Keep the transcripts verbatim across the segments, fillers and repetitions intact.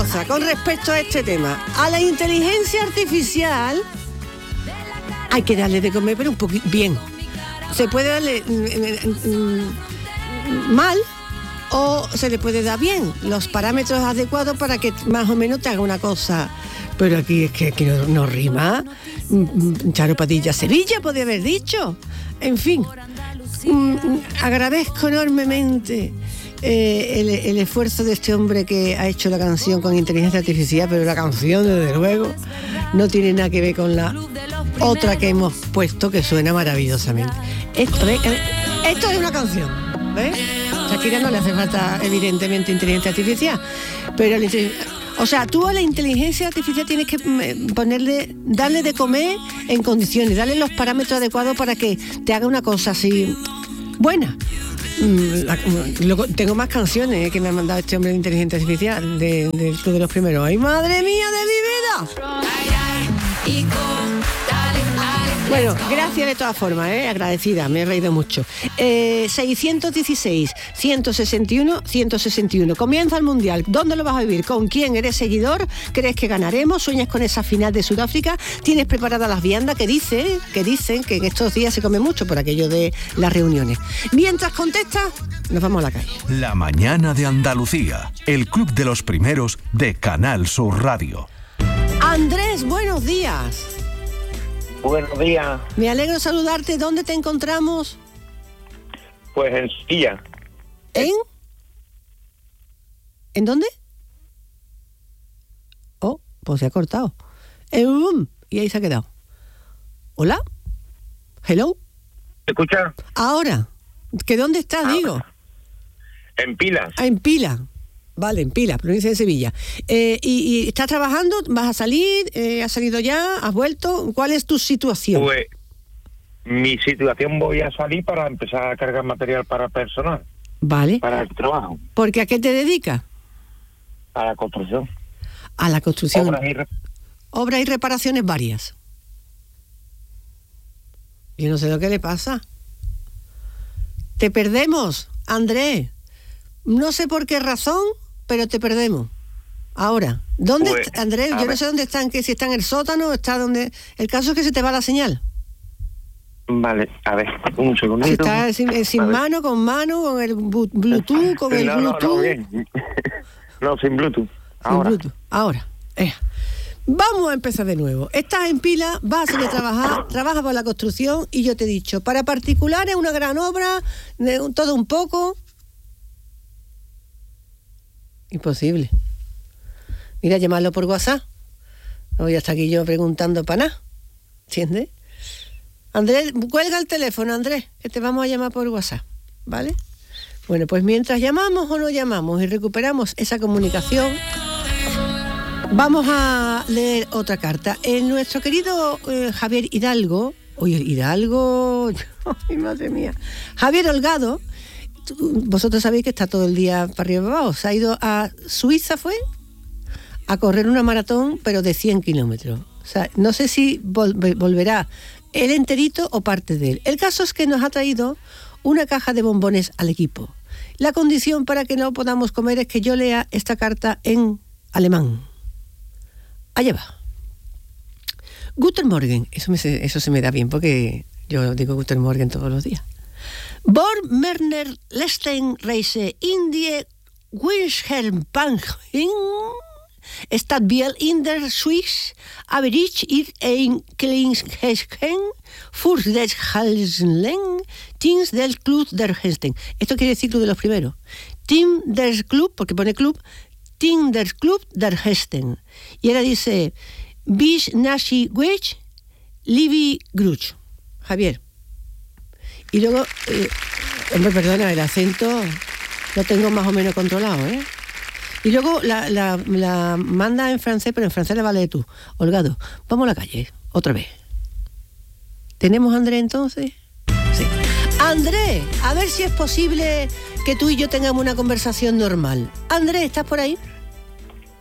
cosa con respecto a este tema. A la inteligencia artificial hay que darle de comer, pero un poquito bien. Se puede darle mm, mm, mal o se le puede dar bien. Los parámetros adecuados para que más o menos te haga una cosa. Pero aquí es que aquí no, no rima. Charo Padilla Sevilla podría haber dicho. En fin, mm, agradezco enormemente eh, el, el esfuerzo de este hombre que ha hecho la canción con inteligencia artificial, pero la canción, desde luego, no tiene nada que ver con la otra que hemos puesto, que suena maravillosamente. Esto, ¿eh? Esto es una canción, ¿ves? Shakira no le hace falta, evidentemente, inteligencia artificial, pero la inteligencia... O sea, tú a la inteligencia artificial tienes que ponerle, darle de comer en condiciones, darle los parámetros adecuados para que te haga una cosa así buena. La, luego, tengo más canciones que me ha mandado este hombre de inteligencia artificial de, del Club de los Primeros. ¡Ay, madre mía de mi vida! Bueno, gracias de todas formas, ¿eh? Agradecida, me he reído mucho. Eh, seiscientos dieciséis, ciento sesenta y uno, ciento sesenta y uno. Comienza el Mundial. ¿Dónde lo vas a vivir? ¿Con quién eres seguidor? ¿Crees que ganaremos? ¿Sueñas con esa final de Sudáfrica? ¿Tienes preparadas las viandas? Que dicen, que dicen que en estos días se come mucho por aquello de las reuniones. Mientras contestas, nos vamos a la calle. La mañana de Andalucía, el Club de los Primeros de Canal Sur Radio. Andrés, buenos días. Buenos días. Me alegro saludarte. ¿Dónde te encontramos? Pues en Sevilla. ¿En? ¿En dónde? Oh, pues se ha cortado. En um, y ahí se ha quedado. ¿Hola? ¿Hello? ¿Me escuchas? Ahora. ¿Que dónde estás, Ahora. digo? En Pilas. Ah, en Pila. Vale, en Pila, provincia de Sevilla. Eh, y, y estás trabajando? ¿Vas a salir? Eh, ¿Has salido ya? ¿Has vuelto? ¿Cuál es tu situación? Pues mi situación, voy a salir para empezar a cargar material para personal. Vale. Para el trabajo. ¿Porque a qué te dedicas? A la construcción. A la construcción. Obras y, re- Obras y reparaciones varias. Yo no sé lo que le pasa. Te perdemos, Andrés. No sé por qué razón, pero te perdemos. Ahora, ¿dónde Pues, está, Andrés? Yo ver. no sé dónde están, que si está en el sótano o está donde... El caso es que se te va la señal. Vale, a ver, un segundito. Si está sin, sin mano, con mano, con el bu- Bluetooth, con el no, no, Bluetooth. no, bien. No, sin Bluetooth. Sin Ahora. Bluetooth. Ahora. Eh. Vamos a empezar de nuevo. Estás en Pila, vas a ir a trabajar, trabajas por la construcción y yo te he dicho, para particulares una gran obra, de un- todo un poco... Imposible. Mira, llamarlo por WhatsApp. No voy hasta aquí yo preguntando para nada. ¿Entiendes? Andrés, cuelga el teléfono, Andrés, que te vamos a llamar por WhatsApp. ¿Vale? Bueno, pues mientras llamamos o no llamamos y recuperamos esa comunicación, vamos a leer otra carta. En nuestro querido eh, Javier Hidalgo, oye, Hidalgo, ay, madre mía, Javier Holgado, vosotros sabéis que está todo el día para arriba y para abajo. Se ha ido a Suiza, fue a correr una maratón, pero de cien kilómetros. O sea, no sé si vol- volverá él enterito o parte de él. El caso es que nos ha traído una caja de bombones al equipo. La condición para que no podamos comer es que yo lea esta carta en alemán. Allá va. Guten Morgen. Eso, me, eso se me da bien porque yo digo Guten Morgen todos los días. Vor Merner Lesten Reise in die Winschenbanking Stadt Biel in der Schweiz, aber ich ir ein Klingsheschen für des Halsenlen, Teams del Club der Hesten. Esto quiere decir Club de los Primeros. Team del Club, porque pone Club, Team del Club der Hesten. Y ahora dice, Bis Nashi Wech, Livi Gruch. Javier. Y luego, eh, hombre, perdona, el acento lo tengo más o menos controlado, ¿eh? Y luego la, la, la manda en francés, pero en francés le vale tú. Holgado, vamos a la calle, otra vez. ¿Tenemos a Andrés entonces? Sí. Andrés, a ver si es posible que tú y yo tengamos una conversación normal. Andrés, ¿estás por ahí?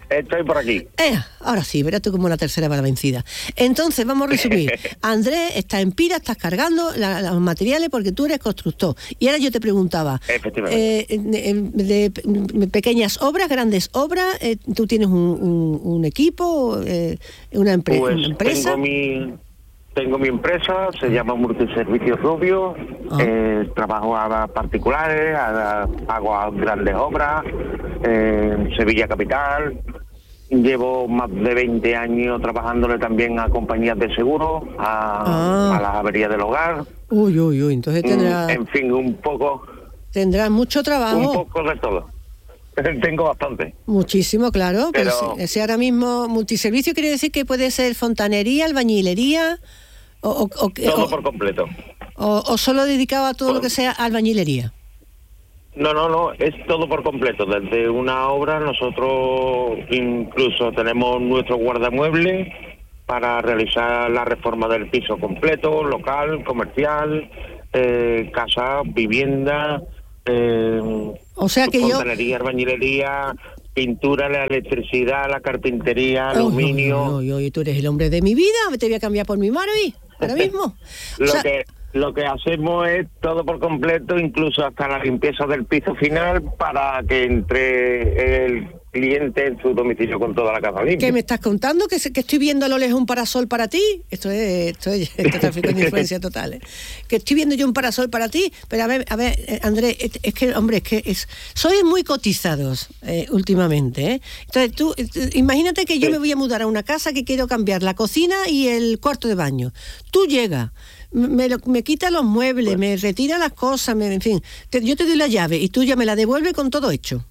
Estoy por aquí. Eh, ahora sí, verás tú como la tercera va la vencida. Entonces, vamos a resumir. Andrés está en Pira, estás cargando la, los materiales porque tú eres constructor. Y ahora yo te preguntaba, Efectivamente. Eh, de, de, de pequeñas obras, grandes obras, eh, ¿tú tienes un, un, un equipo, eh, una, empre pues una empresa? Tengo mi, tengo mi empresa, se llama Multiservicios Rubio. Ah. Eh, trabajo a particulares, a, hago a grandes obras, eh, en Sevilla Capital. Llevo más de veinte años trabajándole también a compañías de seguros, a, Ah. a las averías del hogar. Uy, uy, uy, entonces tendrás, En fin, un poco, tendrás mucho trabajo. un poco de todo. Tengo bastante. Muchísimo, claro. Pero- Pero si, si ahora mismo multiservicio quiere decir que puede ser fontanería, albañilería, o, o, o, Todo o- por completo. o- o solo dedicado a todo lo que sea albañilería. No, no, no, es todo por completo. Desde una obra nosotros incluso tenemos nuestro guardamuebles para realizar la reforma del piso completo, local, comercial, eh, casa, vivienda, eh, O sea que yo... fontanería, albañilería, pintura, la electricidad, la carpintería, Uy, aluminio. uy, uy, uy, tú eres el hombre de mi vida, te voy a cambiar por mi Marvi, ahora mismo. O Lo sea, que lo que hacemos es todo por completo, incluso hasta la limpieza del piso final para que entre el cliente en su domicilio con toda la casa limpia. ¿qué me estás contando? ¿Que, se- que estoy viendo a lo lejos un parasol para ti? Esto es, esto es, esto es tráfico de influencia total, ¿eh? Que estoy viendo yo un parasol para ti, pero a ver, a ver, eh, Andrés, es, es que, hombre, es que es, sois muy cotizados eh, últimamente, ¿eh? Entonces tú, eh, tú, imagínate que yo Sí. me voy a mudar a una casa que quiero cambiar la cocina y el cuarto de baño. Tú llegas, me, lo- me quita los muebles, me retira las cosas, me, en fin, te- yo te doy la llave y tú ya me la devuelves con todo hecho.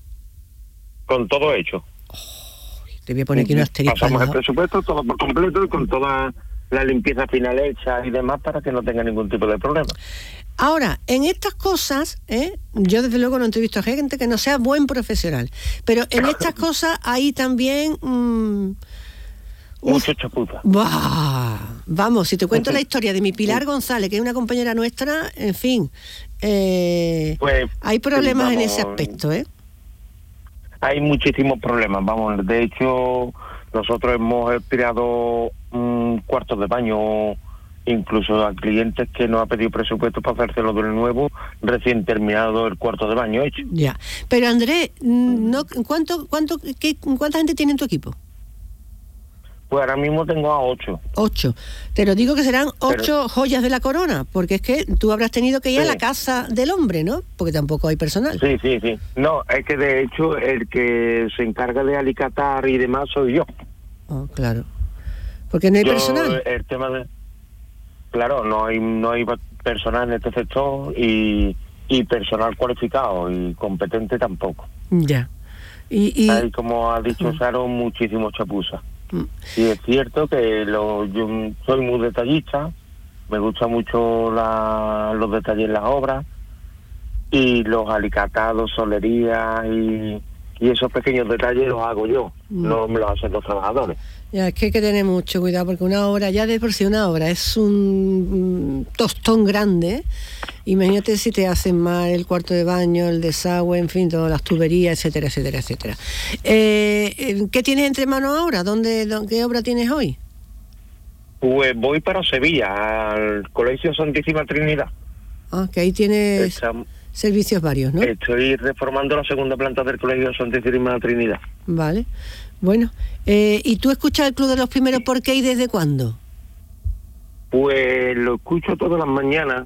Con todo hecho. Te voy a poner aquí un asterisco. al Pasamos el lado. presupuesto todo por completo y con toda la limpieza final hecha y demás para que no tenga ningún tipo de problema. Ahora, en estas cosas, ¿eh? Yo desde luego no entrevisto a gente que no sea buen profesional, pero en estas cosas hay también... mmm, uf, Mucho chapuza. ¡buah! Vamos, si te cuento la historia de mi Pilar González, que es una compañera nuestra, en fin, eh, Pues, hay problemas en vamos, ese aspecto, ¿eh? Hay muchísimos problemas, vamos, de hecho nosotros hemos expirado un cuarto de baño incluso a clientes que nos ha pedido presupuesto para hacérselo de nuevo recién terminado el cuarto de baño hecho. Ya. Pero Andrés, mm, no, ¿cuánto, cuánto, qué, ¿cuánta gente tiene en tu equipo? Pues ahora mismo tengo a ocho. Ocho. Te lo digo que serán ocho Pero- joyas de la corona, porque es que tú habrás tenido que ir a Sí. la casa del hombre, ¿no? Porque tampoco hay personal. Sí, sí, sí. No, es que de hecho el que se encarga de alicatar y demás soy yo. Oh, claro. Porque no hay Yo, personal. el tema de... Claro, no hay no hay personal en este sector y, y personal cualificado y competente tampoco. Ya. Y, y Hay, como ha dicho Saro, muchísimos chapuzas. Mm. Y es cierto que lo, yo soy muy detallista, me gusta mucho la, los detalles en las obras y los alicatados, solerías y, y esos pequeños detalles los hago yo, Mm. no me los hacen los trabajadores. ya, es que hay que tener mucho cuidado, porque una obra, ya de por sí una obra, es un mm, tostón grande. Imagínate si te hacen mal el cuarto de baño, el desagüe, en fin, todas las tuberías, etcétera, etcétera, etcétera. Eh, ¿Qué tienes entre manos ahora? ¿Dónde, dó- ¿Qué obra tienes hoy? Pues voy para Sevilla, al Colegio Santísima Trinidad. Ah, que ahí tienes Estam- servicios varios, ¿no? Estoy reformando la segunda planta del Colegio Santísima Trinidad. Vale. Bueno, eh, ¿y tú escuchas el Club de los Primeros por qué y desde cuándo? Pues lo escucho todas las mañanas,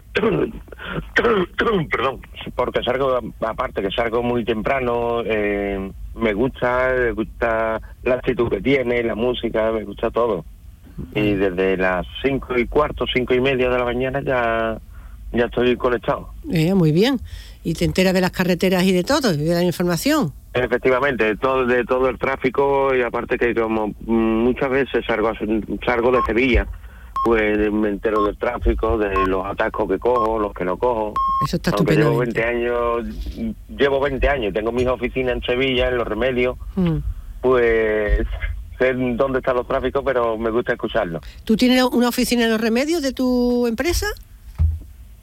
perdón, porque salgo, aparte que salgo muy temprano, eh, me gusta, me gusta la actitud que tiene, la música, me gusta todo. Y desde las cinco y cuarto, cinco y media de la mañana ya, ya estoy conectado. Eh, muy bien. Y te enteras de las carreteras y de todo, y de la información. Efectivamente, de todo, de todo el tráfico y aparte que como mm, muchas veces salgo, a- salgo de Sevilla, pues me entero del tráfico, de los atascos que cojo, los que no cojo. Eso está Aunque llevo estupendamente. veinte años, llevo veinte años, tengo mis oficinas en Sevilla, en Los Remedios, Mm. pues sé dónde están los tráficos, pero me gusta escucharlos. ¿Tú tienes una oficina en Los Remedios de tu empresa?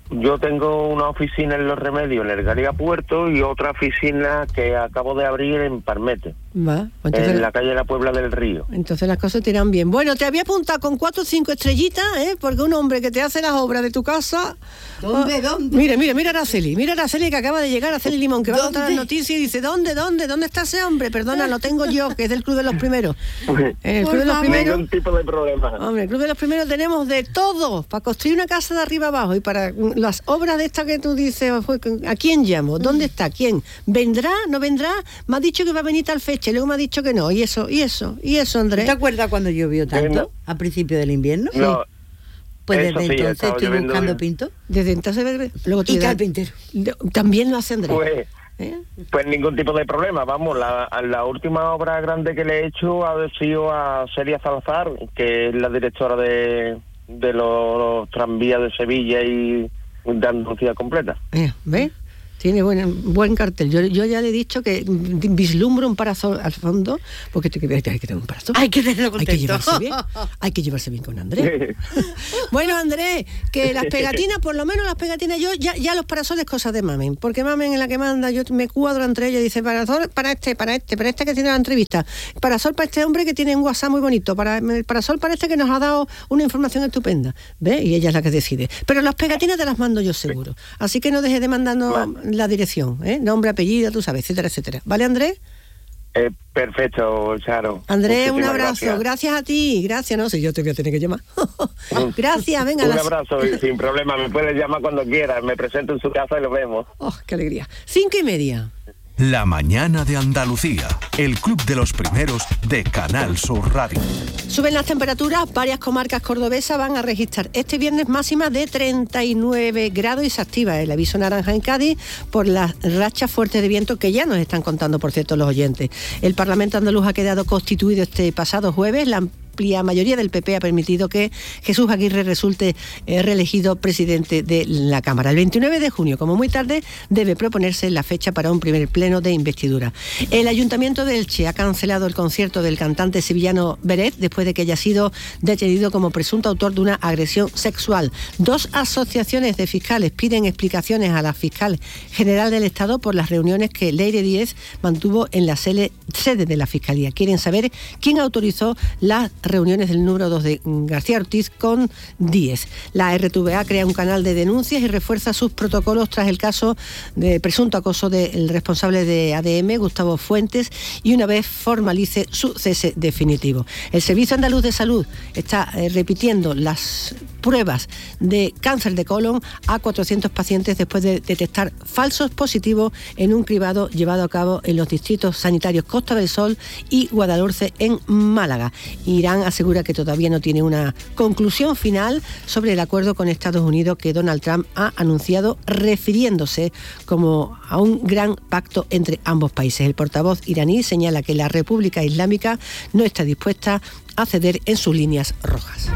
yo tengo una oficina en Los Remedios, en el Garriga Puerto, y otra oficina que acabo de abrir en Parmete, Va, pues entonces, en la calle de la Puebla del Río. Entonces las cosas te irán bien. Bueno, te había apuntado con cuatro o cinco estrellitas, ¿eh? Porque un hombre que te hace las obras de tu casa... ¿Dónde, ah, dónde? Mira, mira, mira a Araceli, mira a Araceli que acaba de llegar, Araceli Limón, que va a contar las noticias y dice, ¿dónde, dónde, dónde está ese hombre? Perdona, lo tengo yo, que es del Club de los Primeros. En el Club de los Primeros... Ningún tipo de problema. Hombre, el Club de los Primeros tenemos de todo, para construir una casa de arriba abajo y para las obras de estas que tú dices, ¿a quién llamo? ¿Dónde está? ¿Quién? ¿Vendrá? ¿No vendrá? Me ha dicho que va a venir tal fecha y luego me ha dicho que no. Y eso, y eso, y eso, Andrés. ¿Te acuerdas cuando llovió tanto? Eh, no. ¿A principio del invierno? No. Pues Eso desde sí, entonces estaba estoy lloviendo buscando bien. pinto. Desde entonces... Luego tú Y le das- carpintero. También lo hace Andrés. Pues, ¿Eh? pues ningún tipo de problema, vamos, la, la última obra grande que le he hecho ha sido a Celia Salazar, que es la directora de, de los tranvías de Sevilla y de Andalucía completa. Eh, ¿Ves? Tiene buen, buen cartel. Yo, yo ya le he dicho que vislumbro un parasol al fondo, porque te, hay que tener un parasol. Hay que tenerlo Hay contento. que llevarse bien. Hay que llevarse bien con Andrés. Bueno, Andrés, que las pegatinas, por lo menos las pegatinas, yo ya, ya los parasoles cosas de Mamen, porque Mamen es la que manda, yo me cuadro entre ellos y dice, parasol para este, para este, para este que tiene la entrevista, parasol para este hombre que tiene un WhatsApp muy bonito, para el parasol para este que nos ha dado una información estupenda, ¿ves? Y ella es la que decide. Pero las pegatinas te las mando yo seguro. Así que no dejes de mandarnos vale. la dirección, ¿eh? Nombre, apellido, tú sabes, etcétera, etcétera. ¿Vale, Andrés? Eh, perfecto, Charo. Andrés, un Muchísimas abrazo. Gracias. gracias a ti. Gracias, no sé, yo te voy a tener que llamar. Gracias, venga. Un las... abrazo y sin problema, me puedes llamar cuando quieras. Me presento en su casa y lo vemos. Oh, qué alegría. Cinco y media. La mañana de Andalucía, el club de los primeros de Canal Sur Radio. Suben las temperaturas, varias comarcas cordobesas van a registrar este viernes máxima de treinta y nueve grados y se activa el aviso naranja en Cádiz por las rachas fuertes de viento que ya nos están contando, por cierto, los oyentes. El Parlamento andaluz ha quedado constituido este pasado jueves. La amplia mayoría del P P ha permitido que Jesús Aguirre resulte eh, reelegido presidente de la Cámara. El veintinueve de junio, como muy tarde, debe proponerse la fecha para un primer pleno de investidura. El Ayuntamiento de Elche ha cancelado el concierto del cantante sevillano Beret después de que haya sido detenido como presunto autor de una agresión sexual. Dos asociaciones de fiscales piden explicaciones a la fiscal general del Estado por las reuniones que Leire Díez mantuvo en la sede de la Fiscalía. Quieren saber quién autorizó las reuniones del número dos de García Ortiz con Díez. La R T V A crea un canal de denuncias y refuerza sus protocolos tras el caso de presunto acoso del responsable de A D M, Gustavo Fuentes, y una vez formalice su cese definitivo. El Servicio Andaluz de Salud está eh, repitiendo las pruebas de cáncer de colon a cuatrocientos pacientes después de detectar falsos positivos en un cribado llevado a cabo en los distritos sanitarios Costa del Sol y Guadalhorce en Málaga. Irán asegura que todavía no tiene una conclusión final sobre el acuerdo con Estados Unidos que Donald Trump ha anunciado, refiriéndose como a un gran pacto entre ambos países. El portavoz iraní señala que la República Islámica no está dispuesta a ceder en sus líneas rojas.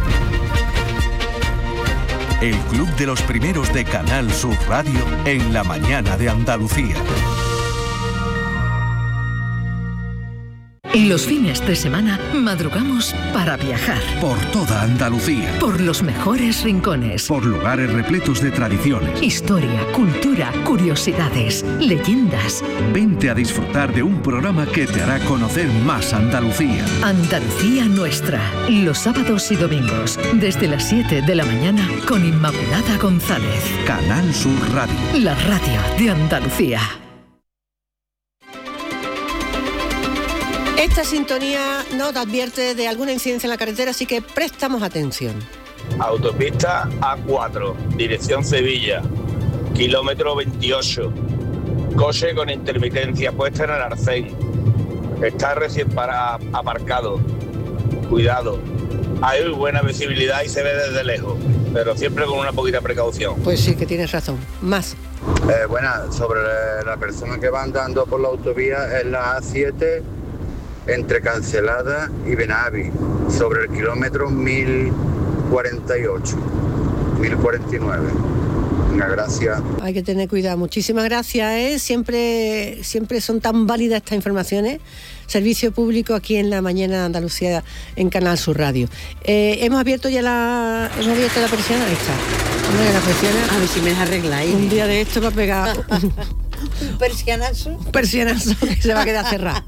El club de los primeros de Canal Sur Radio en la mañana de Andalucía. Los fines de semana madrugamos para viajar. Por toda Andalucía. Por los mejores rincones. Por lugares repletos de tradiciones. Historia, cultura, curiosidades, leyendas. Vente a disfrutar de un programa que te hará conocer más Andalucía. Andalucía Nuestra. Los sábados y domingos, desde las siete de la mañana, con Inmaculada González. Canal Sur Radio. La radio de Andalucía. Esta sintonía nos advierte de alguna incidencia en la carretera, así que prestamos atención. Autopista A cuatro, dirección Sevilla, kilómetro veintiocho. Coche con intermitencia puesta en el arcén. Está recién para aparcado. Cuidado. Hay buena visibilidad y se ve desde lejos, pero siempre con una poquita precaución. Pues sí, que tienes razón. Más. Eh, buena, sobre la persona que va andando por la autovía en la A siete, entre Cancelada y Benaví, sobre el kilómetro mil cuarenta y ocho, mil cuarenta y nueve. Venga, gracias. Hay que tener cuidado. Muchísimas gracias, ¿eh? Siempre, siempre son tan válidas estas informaciones. Servicio público aquí en la mañana de Andalucía en Canal Sur Radio. Eh, hemos abierto ya la, hemos abierto la persiana. Ahí está. Hombre, la persiana. A ver si me la arregláis. Un día de esto va a pegar Un persianazo. un persianazo que se va a quedar cerrado.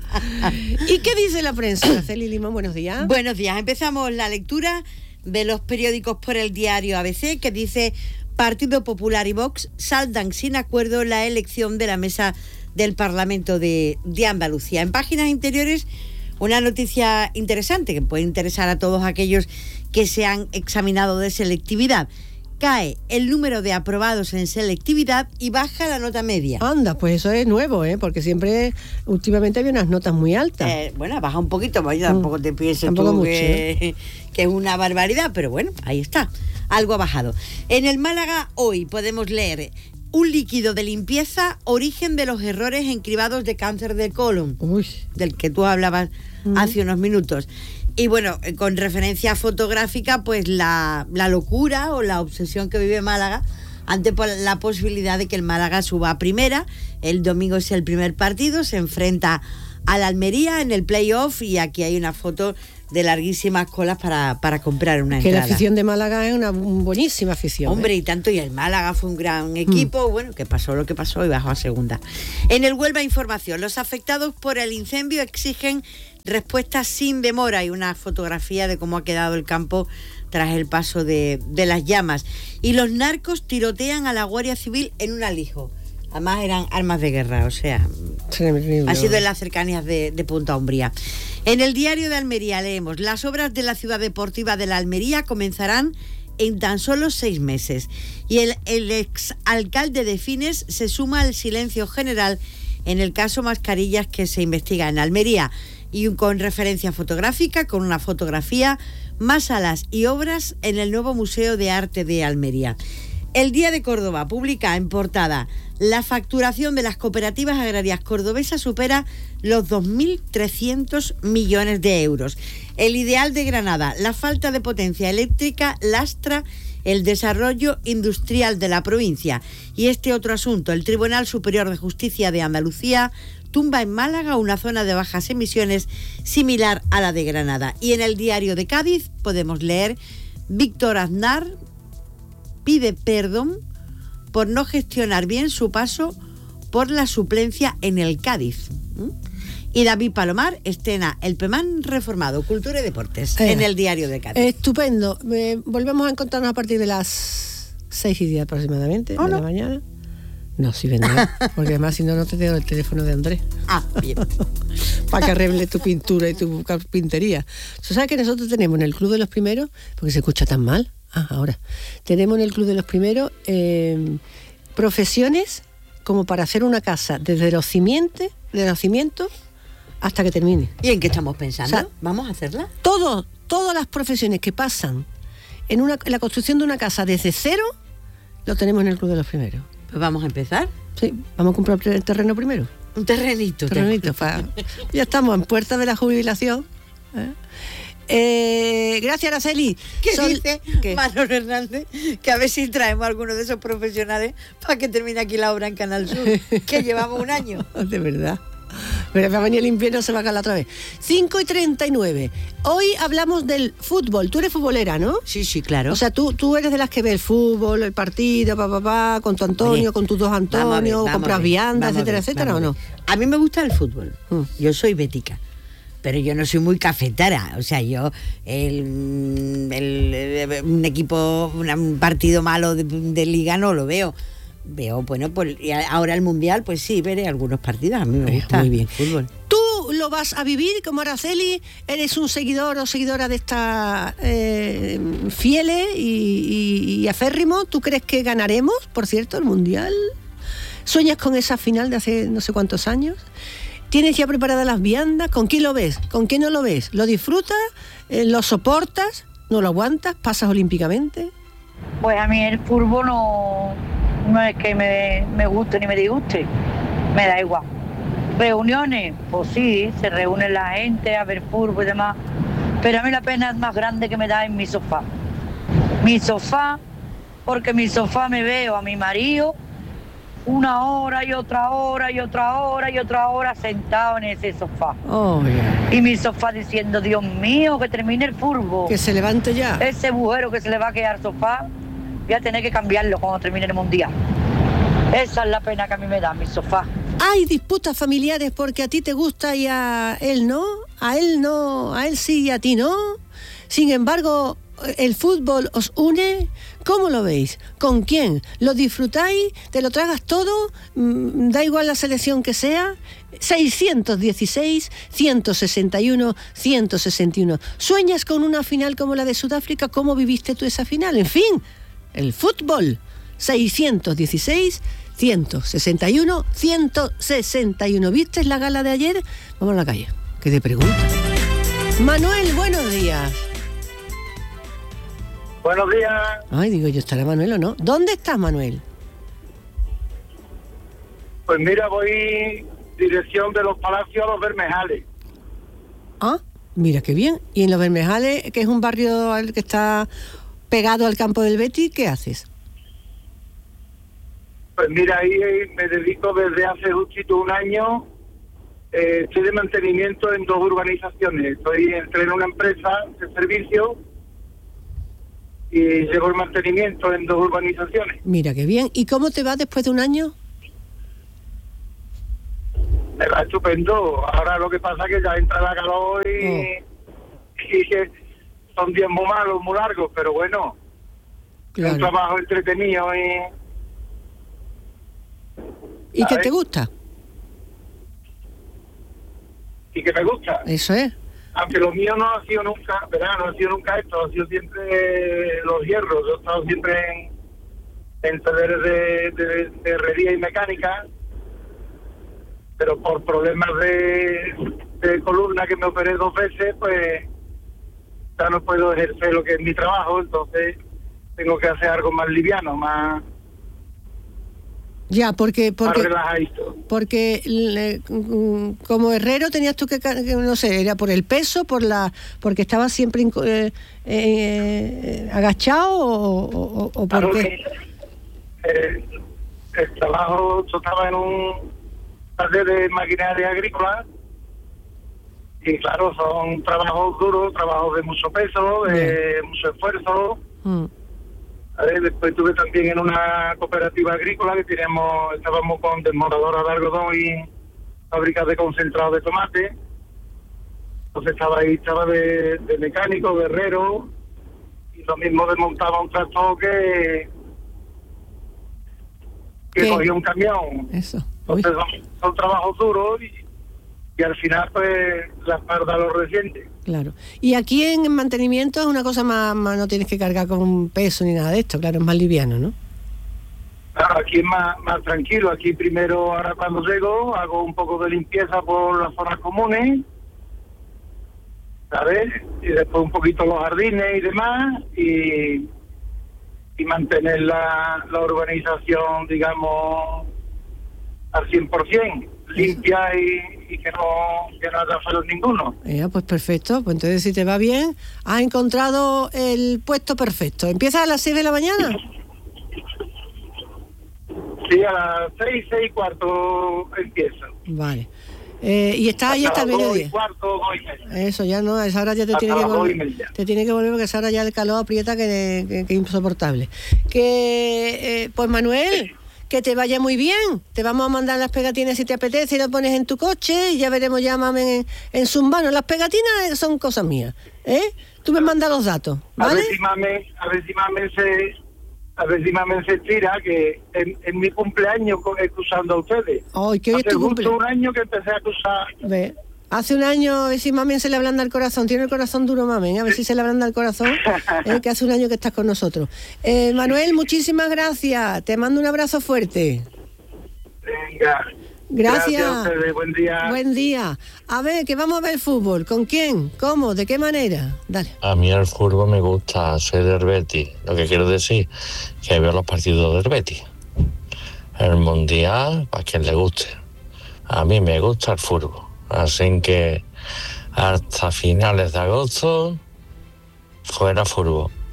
¿Y qué dice la prensa? Araceli Limón, buenos días. Buenos días. Empezamos la lectura de los periódicos por el diario A B C, que dice: Partido Popular y Vox saldan sin acuerdo la elección de la mesa del Parlamento de, de Andalucía. En páginas interiores, una noticia interesante que puede interesar a todos aquellos que se han examinado de selectividad. Cae el número de aprobados en selectividad y baja la nota media. Anda, pues eso es nuevo, ¿eh? Porque siempre, últimamente había unas notas muy altas. Eh, bueno, baja un poquito, pues yo tampoco te pienses Tampoco tú mucho, que, que es una barbaridad, pero bueno, ahí está, algo ha bajado. En el Málaga hoy podemos leer: un líquido de limpieza, origen de los errores en cribados de cáncer de colon, Uy. del que tú hablabas Mm. hace unos minutos. Y bueno, con referencia fotográfica, pues la, la locura o la obsesión que vive Málaga ante la posibilidad de que el Málaga suba a primera. El domingo es el primer partido, se enfrenta al Almería en el playoff y aquí hay una foto de larguísimas colas para, para comprar una Que entrada. la afición de Málaga es una buenísima afición. Hombre, ¿eh? y tanto, y el Málaga fue un gran equipo, mm. bueno, que pasó lo que pasó y bajó a segunda. En el Huelva Información, los afectados por el incendio exigen respuestas sin demora y una fotografía de cómo ha quedado el campo tras el paso de, de las llamas. Y los narcos tirotean a la Guardia Civil en un alijo. Además eran armas de guerra, o sea, Terrible. ha sido en las cercanías de, de Punta Umbría. En el diario de Almería leemos: las obras de la ciudad deportiva de la Almería comenzarán en tan solo seis meses. Y el, el exalcalde de Fines se suma al silencio general en el caso Mascarillas que se investiga en Almería. Y con referencia fotográfica, con una fotografía, más salas y obras en el nuevo Museo de Arte de Almería. El Día de Córdoba publica en portada: la facturación de las cooperativas agrarias cordobesas supera los dos mil trescientos millones de euros. El ideal de Granada: la falta de potencia eléctrica lastra el desarrollo industrial de la provincia. Y este otro asunto: el Tribunal Superior de Justicia de Andalucía tumba en Málaga una zona de bajas emisiones similar a la de Granada. Y en el Diario de Cádiz podemos leer: Víctor Aznar pide perdón por no gestionar bien su paso por la suplencia en el Cádiz. ¿Mm? Y David Palomar estrena el PEMAN reformado, Cultura y Deportes, eh, en el Diario de Cádiz. Estupendo. Eh, volvemos a encontrarnos a partir de las seis y diez aproximadamente ¿Oh, de no? la mañana. No, sí vendrá, porque además si no, no te tengo el teléfono de Andrés. Ah, bien. Para que arregle tu pintura y tu carpintería. ¿Tú sabes que nosotros tenemos en el Club de los Primeros, porque se escucha tan mal? Ah, ahora. Tenemos en el Club de los Primeros eh, profesiones como para hacer una casa desde los cimientos, de los cimientos hasta que termine. ¿Y en qué estamos pensando? O sea, ¿Vamos a hacerla? Todo, todas las profesiones que pasan en, una, en la construcción de una casa desde cero, lo tenemos en el Club de los Primeros. Pues vamos a empezar. Sí, vamos a comprar el terreno primero. Un terrenito. Terrenito, pa, ya estamos en puerta de la jubilación. ¿eh? Eh, gracias, Araceli. ¿Qué Son, dice ¿qué? Manolo Hernández? Que a ver si traemos a alguno de esos profesionales para que termine aquí la obra en Canal Sur, que llevamos un año. De verdad. Pero para venir el invierno se va a calar otra vez. cinco y treinta y nueve. Hoy hablamos del fútbol. Tú eres futbolera, ¿no? Sí, sí, claro. O sea, tú, tú eres de las que ve el fútbol, el partido, papá, pa, pa, con tu Antonio, Oye, con tus dos Antonio, compras viandas, etcétera, etcétera, ¿o no? A mí me gusta el fútbol. Mm. Yo soy bética. Pero yo no soy muy cafetera, o sea, yo el, el, el un equipo, un partido malo de, de liga no lo veo. Veo, bueno, pues ahora el Mundial, pues sí, veré algunos partidos, a mí me gusta muy bien. el fútbol. ¿Tú lo vas a vivir como Araceli? ¿Eres un seguidor o seguidora de esta eh, fieles y, y, y aférrimo? ¿Tú crees que ganaremos, por cierto, el Mundial? ¿Sueñas con esa final de hace no sé cuántos años? ¿Tienes ya preparadas las viandas? ¿Con quién lo ves? ¿Con quién no lo ves? ¿Lo disfrutas? Eh, ¿Lo soportas? ¿No lo aguantas? ¿Pasas olímpicamente? Pues a mí el fútbol no, no es que me, me guste ni me disguste, me da igual. Reuniones, pues sí, se reúne la gente a ver fútbol y demás, pero a mí la pena más grande que me da es mi sofá. Mi sofá porque mi sofá me veo a mi marido una hora y otra hora y otra hora y otra hora sentado en ese sofá. Oh, yeah. Y mi sofá diciendo, Dios mío, que termine el furbo. Que se levante ya. Ese agujero que se le va a quedar al sofá, voy a tener que cambiarlo cuando termine el mundial. Esa es la pena que a mí me da mi sofá. Hay disputas familiares porque a ti te gusta y a él no, a él no, a él sí y a ti no. Sin embargo, el fútbol os une. ¿Cómo lo veis? ¿Con quién? ¿Lo disfrutáis? ¿Te lo tragas todo? ¿Da igual la selección que sea? seiscientos dieciséis, ciento sesenta y uno, ciento sesenta y uno. ¿Sueñas con una final como la de Sudáfrica? ¿Cómo viviste tú esa final? En fin, el fútbol. seiscientos dieciséis, ciento sesenta y uno, ciento sesenta y uno. ¿Viste la gala de ayer? Vamos a la calle, que te pregunto. Manuel, buenos días. Buenos días. Ay, digo yo, ¿estará Manuel o no? ¿Dónde estás, Manuel? Pues mira, voy dirección de los Palacios a los Bermejales. Ah, mira qué bien. Y en los Bermejales, que es un barrio al que está pegado al campo del Betis, ¿qué haces? Pues mira, ahí me dedico desde hace justito un año. Eh, estoy de mantenimiento en dos urbanizaciones. Estoy entré en una empresa de servicio y llevo el mantenimiento en dos urbanizaciones. Mira qué bien. ¿Y cómo te va después de un año? Me va estupendo. Ahora lo que pasa es que ya entra la calor y, oh. y que son días muy malos, muy largos, pero bueno, claro. Es un trabajo entretenido y... ¿Y qué te gusta? Y que me gusta. Eso es. Aunque lo mío no ha sido nunca, ¿verdad? No ha sido nunca esto, ha sido siempre los hierros. Yo he estado siempre en, en talleres de, de, de herrería y mecánica, pero por problemas de, de columna que me operé dos veces, pues ya no puedo ejercer lo que es mi trabajo, entonces tengo que hacer algo más liviano, más... Ya, porque porque relajadito. Porque le, como herrero tenías tú que, no sé, era por el peso, por la porque estabas siempre eh, eh, agachado o, o, o por claro qué. Que, eh, el trabajo, yo estaba en un taller de maquinaria agrícola y claro, son trabajos duros, trabajos de mucho peso, de yeah. mucho esfuerzo. Mm. A ver, después estuve también en una cooperativa agrícola que teníamos, estábamos con desmontadora de algodón y fábricas de concentrado de tomate. Entonces estaba ahí, estaba de, de mecánico, de herrero, y lo mismo desmontaba un tractor que, que cogía un camión. Eso. Entonces son, son trabajos duros y, y al final pues la espalda lo resiente. Claro. Y aquí en mantenimiento es una cosa más, más, no tienes que cargar con un peso ni nada de esto, claro, es más liviano, ¿no? Claro, aquí es más, más tranquilo. Aquí primero, ahora cuando llego, hago un poco de limpieza por las zonas comunes, ¿sabes? Y después un poquito los jardines y demás, y, y mantener la, la urbanización, digamos, al cien por ciento, limpia y, y que no que no haya fallos ninguno. Ya, pues perfecto, pues entonces si te va bien, has encontrado el puesto perfecto. ¿Empiezas a las seis de la mañana? Sí, a las seis, seis y cuarto empiezo. Vale. Eh, y estás ahí hasta el mediodía. Cuarto, dos y media. Eso ya no, a esa hora ya te tiene que volver. Te tiene que volver porque a esa hora ya el calor aprieta que, que, que insoportable. Que, eh, pues Manuel, que te vaya muy bien. Te vamos a mandar las pegatinas si te apetece y lo pones en tu coche y ya veremos ya mamen en, en sus manos. Las pegatinas son cosas mías, ¿eh? Tú me mandas los datos, ¿vale? A ver si mamen, a ver si mamen se... A ver si mamen se tira, que en, en mi cumpleaños escuchando a ustedes. Ay, que hoy Hace es tu justo cumple... un año que empecé a acusar. Ve, hace un año, a ver si mamen se le ablanda el corazón. Tiene el corazón duro, mamen, a ver si se le ablanda el corazón, eh, que hace un año que estás con nosotros. Eh, Manuel, muchísimas gracias. Te mando un abrazo fuerte. Venga. Gracias. Gracias a ustedes, buen día. Buen día. A ver, que vamos a ver fútbol. ¿Con quién? ¿Cómo? ¿De qué manera? Dale. A mí el fútbol me gusta, soy del Betis. Lo que quiero decir, que veo los partidos del Betis. El Mundial, para quien le guste. A mí me gusta el fútbol. Así que hasta finales de agosto, fuera fútbol.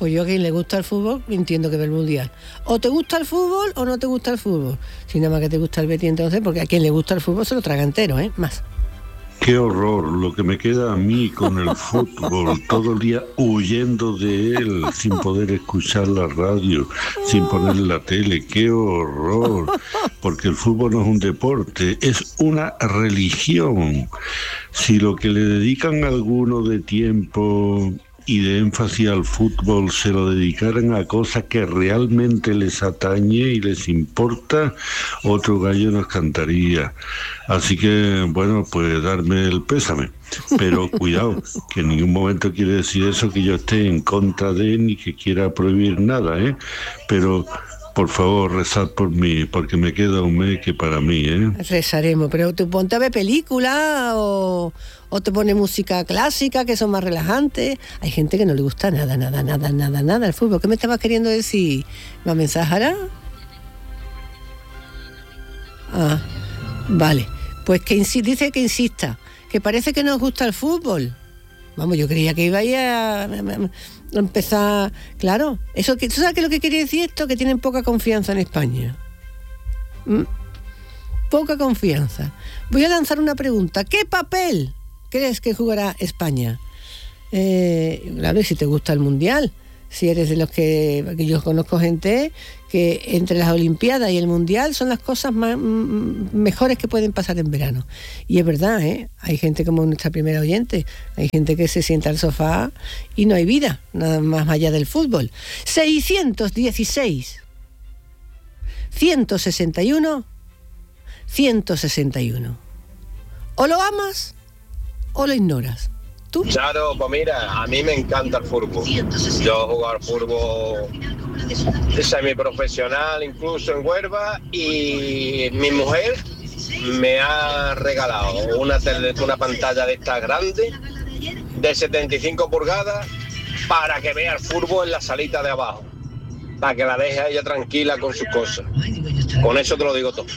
Pues yo a quien le gusta el fútbol, entiendo que ve el Mundial. O te gusta el fútbol o no te gusta el fútbol. Si nada más que te gusta el Betis, entonces, porque a quien le gusta el fútbol se lo traga entero, ¿eh? Más. Qué horror lo que me queda a mí con el fútbol, todo el día huyendo de él, sin poder escuchar la radio, sin poner la tele. Qué horror, porque el fútbol no es un deporte, es una religión. Si lo que le dedican alguno de tiempo y de énfasis al fútbol se lo dedicaran a cosas que realmente les atañe y les importa, otro gallo nos cantaría. Así que, bueno, pues darme el pésame. Pero cuidado, que en ningún momento quiere decir eso que yo esté en contra de ni que quiera prohibir nada, ¿eh? Pero, por favor, rezad por mí, porque me queda un mes que para mí, ¿eh? Rezaremos, pero tú ponte a ver películas o, o te pone música clásica, que son más relajantes. Hay gente que no le gusta nada, nada, nada, nada, nada el fútbol. ¿Qué me estabas queriendo decir? ¿Va a mensajar? Ah, vale. Pues que insi- dice que insista, que parece que nos gusta el fútbol. Vamos, yo creía que iba a, a, a empezar... Claro, eso que, ¿tú sabes qué es lo que quiere decir esto? Que tienen poca confianza en España. ¿Mm? Poca confianza. Voy a lanzar una pregunta. ¿Qué papel crees que jugará España? Eh, claro, y si te gusta el Mundial, si eres de los que, que yo conozco gente que entre las Olimpiadas y el Mundial son las cosas más m- mejores que pueden pasar en verano. Y es verdad, ¿eh? Hay gente como nuestra primera oyente, hay gente que se sienta al sofá y no hay vida, nada más allá del fútbol. seiscientos dieciséis, ciento sesenta y uno, ciento sesenta y uno. O lo amas o lo ignoras. ¿Tú? Claro, pues mira, a mí me encanta el fútbol. Yo he jugado al fútbol semiprofesional, incluso en Huelva, y mi mujer me ha regalado una, tele, una pantalla de estas grandes, de setenta y cinco pulgadas, para que vea el fútbol en la salita de abajo, para que la deje a ella tranquila con sus cosas. Con eso te lo digo todo.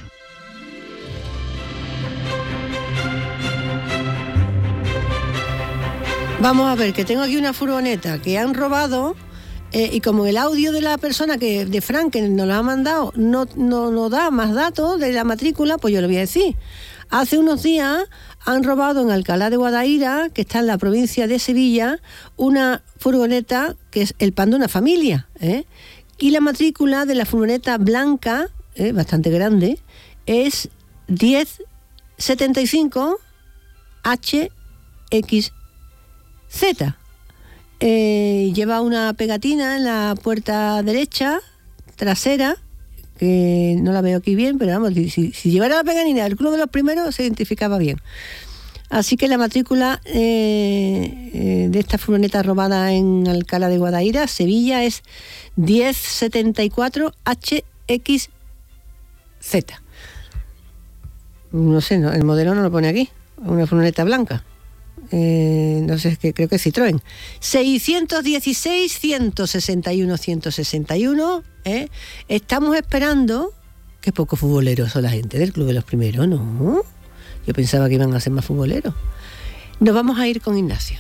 Vamos a ver, que tengo aquí una furgoneta que han robado eh, y como el audio de la persona que de Frank que nos lo ha mandado no, no, no da más datos de la matrícula, pues yo lo voy a decir. Hace unos días han robado en Alcalá de Guadaira, que está en la provincia de Sevilla, una furgoneta que es el pan de una familia, ¿eh? Y la matrícula de la furgoneta blanca, ¿eh? Bastante grande, es diez setenta y cinco H X Z. Eh, lleva una pegatina en la puerta derecha, trasera, que no la veo aquí bien, pero vamos, si, si llevara la pegatina del Club de los Primeros se identificaba bien. Así que la matrícula eh, eh, de esta furgoneta robada en Alcalá de Guadaira, Sevilla, es diez setenta y cuatro H X Z. No sé, no, el modelo no lo pone aquí, una furgoneta blanca. Eh, no sé, que creo que es Citroën. seiscientos dieciséis, ciento sesenta y uno, ciento sesenta y uno. ¿eh? Estamos esperando. Qué poco futboleros son la gente del Club de los Primeros, ¿no? Yo pensaba que iban a ser más futboleros. Nos vamos a ir con Ignacio.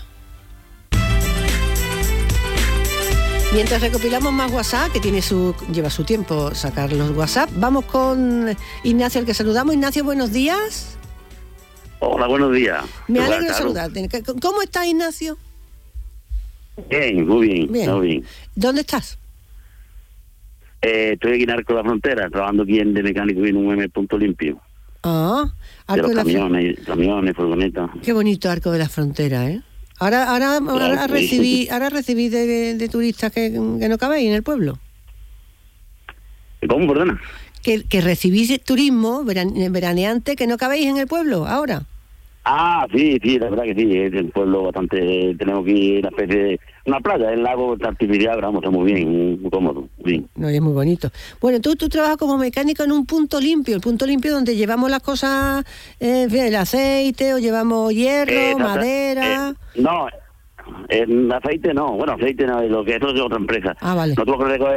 Mientras recopilamos más WhatsApp, que tiene su lleva su tiempo sacar los WhatsApp, vamos con Ignacio, al que saludamos. Ignacio, buenos días. Hola, buenos días. Me Hola, alegro de claro. saludarte. ¿Cómo estás, Ignacio? Bien, muy bien, Bien. muy bien. ¿Dónde estás? Eh, estoy aquí en Arco de la Frontera, trabajando aquí en de mecánico en un M Punto Limpio. Ah, De Arco los de la Fron- camiones, camiones, furgonetas. Qué bonito Arco de la Frontera, ¿eh? Ahora, ahora, ahora Claro, sí. recibí, ahora recibí de, de turistas que, que no cabéis en el pueblo. ¿Cómo, perdona? Que, que recibís turismo veran- veraneante que no cabéis en el pueblo ahora. Ah, sí, sí, la verdad que sí, es el pueblo bastante, tenemos aquí una especie de, una playa, el lago está artificial, pero vamos, está muy bien, muy cómodo, bien. No, y es muy bonito. Bueno, tú, tú trabajas como mecánico en un punto limpio, el punto limpio donde llevamos las cosas, eh, en fin, el aceite, o llevamos hierro, Eh, ta- ta- madera... eh, no, en aceite no, bueno, aceite no, lo que eso es de otra empresa. Ah, vale. Nosotros lo que recogemos es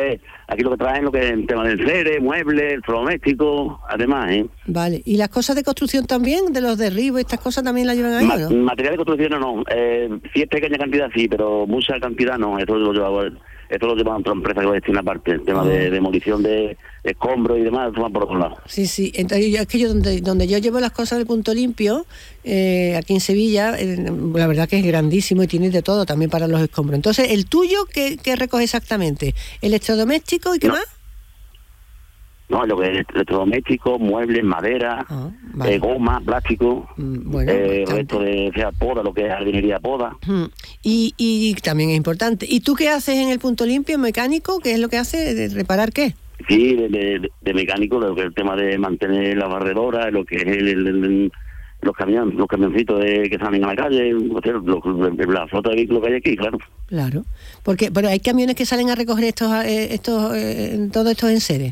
aquí lo que traen lo que es el tema del enseres, muebles, electrodomésticos, además, ¿eh? Vale, ¿y las cosas de construcción también? ¿De los derribos, estas cosas también las llevan ahí, Ma- o no? Material de construcción no, eh, sí es pequeña cantidad sí, pero mucha cantidad no, esto lo lleva, esto lo lleva otra empresa que lo destina aparte, el tema Ah. de demolición de escombros y demás, eso va por otro lado. Sí, sí, entonces yo, es que yo donde, donde yo llevo las cosas del Punto Limpio, eh, aquí en Sevilla, eh, la verdad que es grandísimo y tiene de todo también para los escombros. Entonces, ¿el tuyo qué, qué recoge exactamente? ¿Electrodoméstico y qué No. más? No, lo que es electrodomésticos, muebles, madera, vale. eh, goma, plástico, bueno, eh, bastante. resto de sea poda, lo que es jardinería poda. Mm. Y, y también es importante. ¿Y tú qué haces en el Punto Limpio, mecánico? ¿Qué es lo que hace? ¿De ¿Reparar qué? Sí, de, de, de mecánico, lo que es el tema de mantener la barredora, lo que es el, el- el- los camiones, los camioncitos de, que salen a la calle, o sea, lo- la flota de vehículos que hay aquí, claro. Claro. Porque, pero hay camiones que salen a recoger estos, eh, estos, eh, todos estos enseres.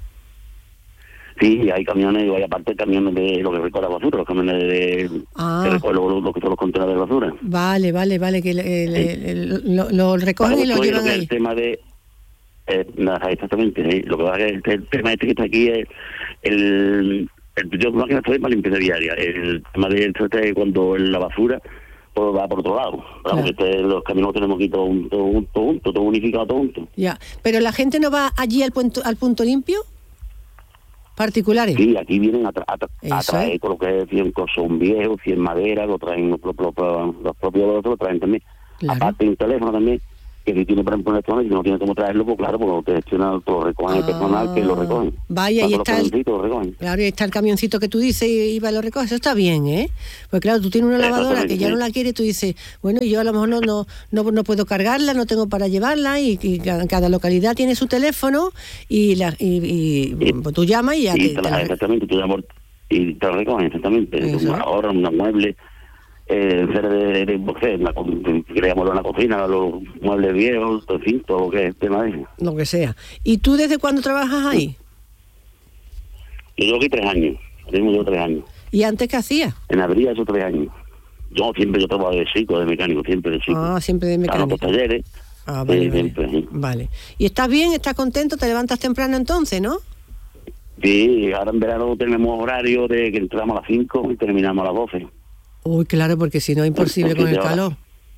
Sí, hay camiones, y hay aparte camiones de lo que recoge la basura, los camiones de, Ah. que recogen lo, lo que son los contenedores de basura. Vale, vale, vale, que el- el- el- lo, lo recogen y lo Todo llevan que es ahí. el tema de eh, nada, exactamente, sí. Lo que pasa es que el tema este que está aquí es el, el yo más que estoy para limpieza diaria, el tema de esto es cuando la basura pues, va por otro lado, claro, porque este, los caminos tenemos aquí todo, un- todo, un- todo junto, todo unificado, todo junto. Ya, pero la gente no va allí al punto, al punto limpio, particulares. Sí, aquí vienen a, tra- a, tra- a Eso traer es. con lo que es cien son viejos, cien madera, lo traen los, propios los propios de otros, lo traen también. Aparte un teléfono también, que si tiene por ejemplo un electrónico y no tiene cómo traerlo, pues claro, pues te gestiona, lo recogen el personal que lo recogen. Vaya, ahí Cuando está los el- camioncitos lo recogen. Claro, y está el camioncito que tú dices y, y va y lo recoge. Eso está bien, ¿eh? Pues claro, tú tienes una lavadora que ya no la quieres, tú dices, bueno, yo a lo mejor no no no, no puedo cargarla, no tengo para llevarla, y, y ca- cada localidad tiene su teléfono y, la, y, y, pues tú llamas y ya Y te, te te la- la- exactamente, tú llamas y te lo recogen, exactamente. Eso. Ahora un mueble, eh, en ser de, de, no sé, la, co- queríamos una cocina, los muebles viejos, en fin, todo lo que es el tema de eso. lo que sea. ¿Y tú desde cuándo trabajas ahí? Yo llevo aquí tres años, tengo yo tres años. ¿Y antes qué hacías? En abril esos tres años. Yo siempre yo trabajo de chico, de mecánico, siempre de chico. Ah, siempre de Claro, mecánico. por talleres. Ah, vale, eh, vale. siempre, sí. Vale. ¿Y estás bien? ¿Estás contento? ¿Te levantas temprano entonces, no? Sí, ahora en verano tenemos horario de que entramos a las cinco y terminamos a las doce. Uy, claro, porque si no es imposible con el calor.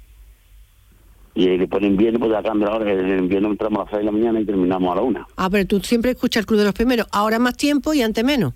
Y después en invierno, pues ya cambia la hora. En invierno entramos a las seis de la mañana y terminamos a la una. Ah, pero tú siempre escuchas el Club de los Primeros. Ahora más tiempo y antes menos.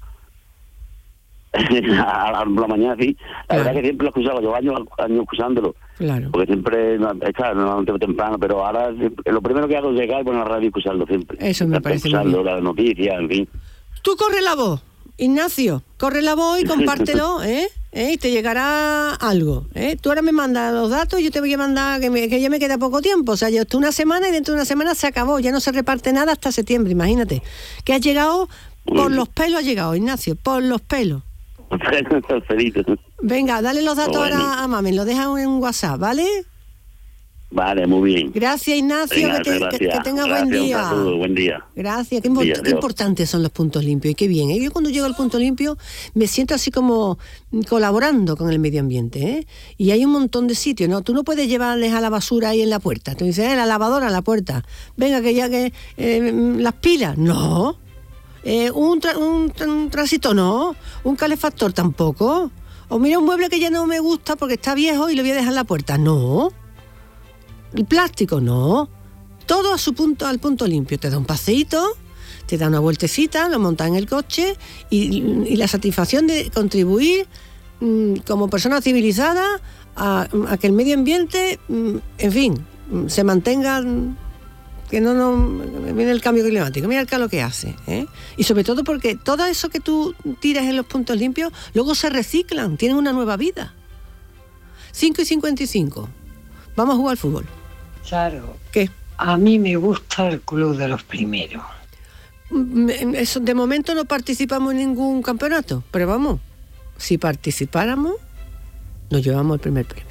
a la, la mañana sí. La verdad que siempre lo escuchaba, yo años, años escuchándolo. Claro. Porque siempre, no, está, no no, temprano, pero ahora siempre- lo primero que hago es llegar y poner la radio y escucharlo siempre. Eso me Estar parece muy escuchando bien. las noticias, en fin. Tú corre la voz, Ignacio. Corre la voz y compártelo, ¿eh? ¿Eh? Y te llegará algo, ¿eh? Tú ahora me mandas los datos y yo te voy a mandar que, me- que ya me queda poco tiempo. O sea, yo estoy una semana y dentro de una semana se acabó. Ya no se reparte nada hasta septiembre, imagínate. Que has llegado, por los pelos has llegado, Ignacio, por los pelos. Feliz. Venga, dale los datos Bueno. ahora a Mami, lo dejas en WhatsApp, ¿vale? Vale, muy bien. Gracias, Ignacio, Venga, que, te- gracias. que- que tengas Gracias, buen un día. saludo, buen día. Gracias, qué, import- Día, qué adiós. importantes son los puntos limpios y qué bien. ¿eh? Yo cuando llego al punto limpio me siento así como mm, colaborando con el medio ambiente. ¿eh? Y hay un montón de sitios, ¿no? Tú no puedes llevarles a la basura ahí en la puerta. Tú dices, eh, la lavadora a la puerta. Venga, que ya que eh, mm, las pilas. No. Eh, un, tra- un, tra- un tránsito no. Un calefactor tampoco. O mira un mueble que ya no me gusta porque está viejo y lo voy a dejar en la puerta. No. El plástico no. Todo a su punto, al punto limpio. Te da un paseíto, te da una vueltecita, lo montas en el coche y, y la satisfacción de contribuir mm, como persona civilizada a, a que el medio ambiente, mm, en fin, mm, se mantenga, mm, que no nos viene el cambio climático. Mira el calor que hace, ¿eh? Y sobre todo porque todo eso que tú tiras en los puntos limpios luego se reciclan, tienen una nueva vida. cinco y cincuenta y cinco. Vamos a jugar al fútbol. Claro. ¿Qué? A mí me gusta el Club de los Primeros. Mm, Eso, de momento no participamos en ningún campeonato, pero vamos, si participáramos, nos llevamos el primer premio.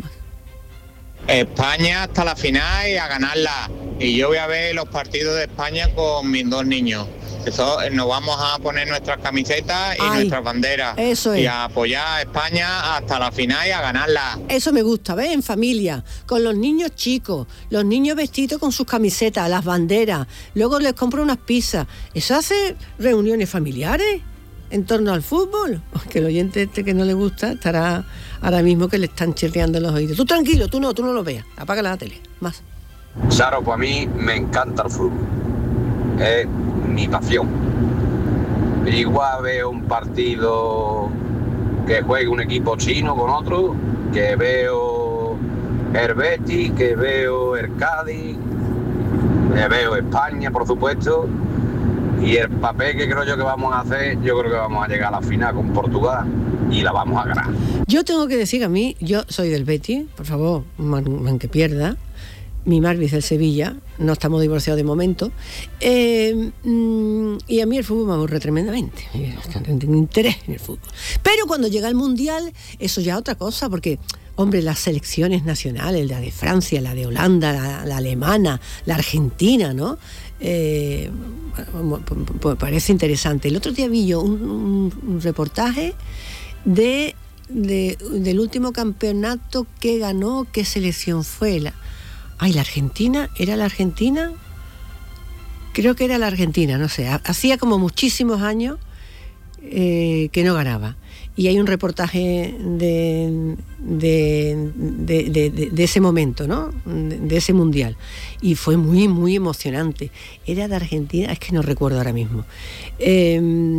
España hasta la final y a ganarla. Y yo voy a ver los partidos de España con mis dos niños. Eso, eh, nos vamos a poner nuestras camisetas y Ay, nuestras banderas. eso Y es. a apoyar a España hasta la final y a ganarla. Eso me gusta, ¿ves? En familia, con los niños chicos, los niños vestidos con sus camisetas, las banderas, luego les compro unas pizzas. Eso hace reuniones familiares en torno al fútbol. Que el oyente este que no le gusta estará ahora mismo que le están chirriando los oídos. Tú tranquilo, tú no, tú no lo veas. Apaga la tele, más. Charo, pues a mí me encanta el fútbol. Es mi pasión. Igual veo un partido que juegue un equipo chino con otro, que veo el Betis, que veo el Cádiz, que veo España, por supuesto. Y el papel que creo yo que vamos a hacer, yo creo que vamos a llegar a la final con Portugal y la vamos a ganar. Yo tengo que decir que a mí, yo soy del Betis, por favor, man, man que pierda. Mi Marvis del Sevilla, no estamos divorciados de momento, eh, mm, y a mí el fútbol me aburre tremendamente, no tengo interés en el fútbol. Pero cuando llega el Mundial, eso ya es otra cosa, porque, hombre, las selecciones nacionales, la de Francia, la de Holanda, la, la alemana, la argentina, ¿no? Eh, pues parece interesante. El otro día vi yo un, un, un reportaje de, de, del último campeonato que ganó, ¿qué selección fue? La, Ay, la Argentina, ¿era la Argentina? Creo que era la Argentina, no sé. Hacía como muchísimos años eh, que no ganaba. Y hay un reportaje de, de, de, de, de, de ese momento, ¿no? De, de ese mundial. Y fue muy, muy emocionante. Era de Argentina, es que no recuerdo ahora mismo. Eh,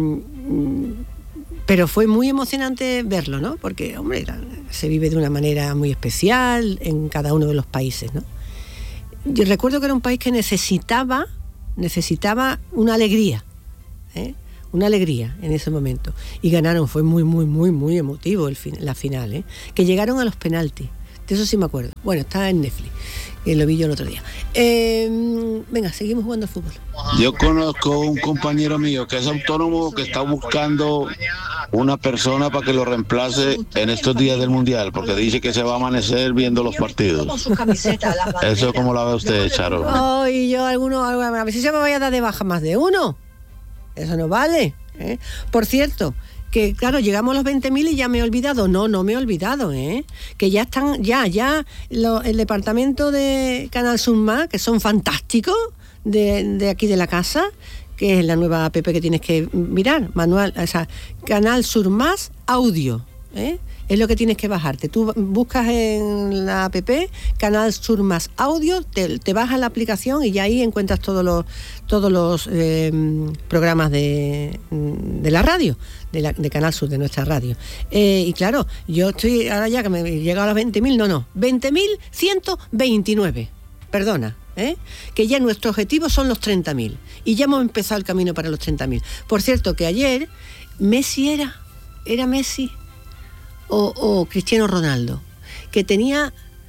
pero fue muy emocionante verlo, ¿no? Porque, hombre, se vive de una manera muy especial en cada uno de los países, ¿no? Yo recuerdo que era un país que necesitaba, necesitaba una alegría, ¿eh? Una alegría en ese momento. Y ganaron, fue muy, muy, muy, muy emotivo el fin, la final, ¿eh? Que llegaron a los penaltis. De eso sí me acuerdo. Bueno, está en Netflix, que lo vi yo el otro día. Eh, venga, seguimos jugando al fútbol. Yo conozco un compañero mío que es autónomo que está buscando una persona para que lo reemplace en estos días del Mundial, porque dice que se va a amanecer viendo los partidos. Eso, ¿cómo la ve usted, Charo? Oh, y yo, alguno, a ver si se me vaya a dar de baja más de uno. Eso no vale, ¿eh? Por cierto, que claro, llegamos a los veinte mil y ya me he olvidado. No, no me he olvidado, ¿eh? Que ya están, ya, ya, lo, el departamento de Canal Sur Más, que son fantásticos, de, de aquí de la casa, que es la nueva app que tienes que mirar, manual, o sea, Canal Sur Más Audio, ¿eh? Es lo que tienes que bajarte. Tú buscas en la app Canal Sur Más Audio, te, te bajas la aplicación y ya ahí encuentras todos los todos los eh, programas de, de la radio, de, la, de Canal Sur, de nuestra radio. Eh, y claro, yo estoy ahora ya que me he llegado a los veinte mil, no, no, veinte mil ciento veintinueve, perdona. ¿Eh? Que ya nuestro objetivo son los treinta mil y ya hemos empezado el camino para los treinta mil. Por cierto, que ayer Messi era, era Messi o, o Cristiano Ronaldo, que tenía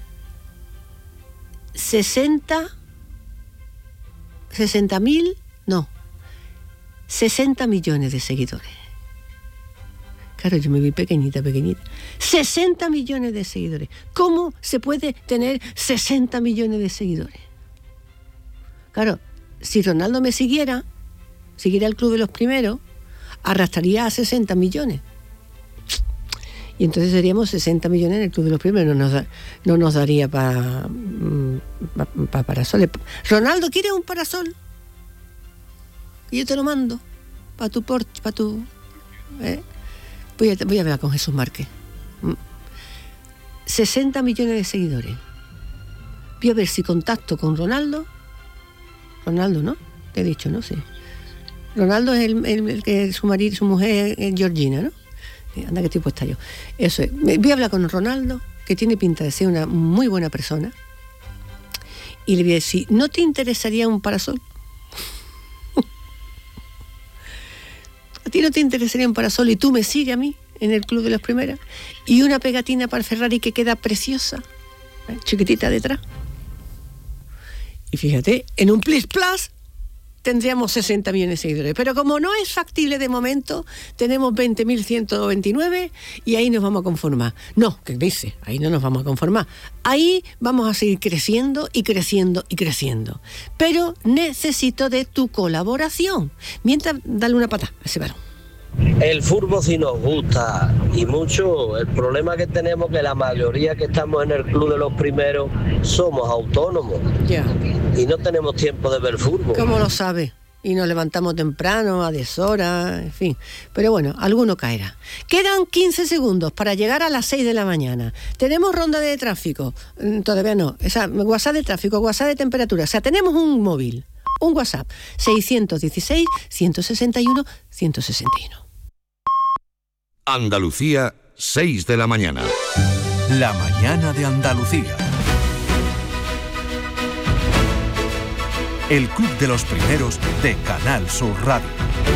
sesenta mil, no, sesenta millones de seguidores. Claro, yo me vi pequeñita, pequeñita. sesenta millones de seguidores. ¿Cómo se puede tener sesenta millones de seguidores? Claro, si Ronaldo me siguiera, siguiera el club de los primeros, arrastraría a sesenta millones. Y entonces seríamos sesenta millones en el club de los primeros. No nos, da, no nos daría para pa, pa parasoles. Ronaldo, ¿quieres un parasol? Y yo te lo mando. Para tu porche, para tu... ¿eh? Voy, a, voy a hablar con Jesús Márquez. sesenta millones de seguidores. Voy a ver si contacto con Ronaldo. Ronaldo, ¿no? Te he dicho, ¿no? Sí. Ronaldo es el, el, el que su marido, su mujer es Georgina, ¿no? Anda, que estoy puesta yo. Eso es. Voy a hablar con Ronaldo, que tiene pinta de ser una muy buena persona. Y le voy a decir, ¿no te interesaría un parasol? ¿A ti no te interesaría un parasol y tú me sigues a mí en el club de las primeras? Y una pegatina para el Ferrari que queda preciosa, ¿eh? Chiquitita detrás. Y fíjate, en un Plis Plus tendríamos sesenta millones de seguidores. Pero como no es factible de momento, tenemos veinte mil ciento veintinueve y ahí nos vamos a conformar. No, ¿qué dice? Ahí no nos vamos a conformar. Ahí vamos a seguir creciendo y creciendo y creciendo. Pero necesito de tu colaboración. Mientras, dale una patada a ese varón. El fútbol sí nos gusta y mucho. El problema que tenemos es que la mayoría que estamos en el club de los primeros somos autónomos. Ya. Y no tenemos tiempo de ver fútbol. ¿Cómo lo sabe? Y nos levantamos temprano, a deshora, en fin. Pero bueno, alguno caerá. Quedan quince segundos para llegar a las seis de la mañana. Tenemos ronda de tráfico. Todavía no. Esa, WhatsApp de tráfico, WhatsApp de temperatura. O sea, tenemos un móvil, un WhatsApp. seiscientos dieciséis, ciento sesenta y uno, ciento sesenta y uno. Andalucía, seis de la mañana. La mañana de Andalucía. El club de los primeros de Canal Sur Radio.